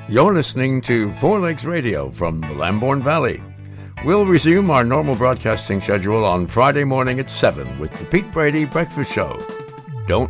You're listening to Four Legs Radio from the Lambourne Valley. We'll resume our normal broadcasting schedule on Friday morning at 7 with the Pete Brady Breakfast Show.